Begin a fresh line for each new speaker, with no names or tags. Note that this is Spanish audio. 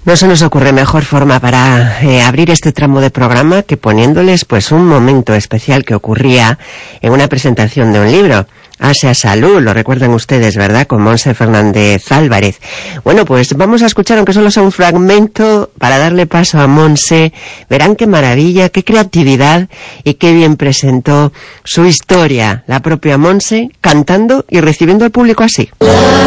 No se nos ocurre mejor forma para abrir este tramo de programa que poniéndoles pues un momento especial que ocurría en una presentación de un libro. Asia Salud, lo recuerdan ustedes, ¿verdad? Con Montse Fernández Álvarez. Bueno, pues vamos a escuchar, aunque solo sea un fragmento, para darle paso a Montse. Verán qué maravilla, qué creatividad y qué bien presentó su historia, la propia Montse, cantando y recibiendo al público así.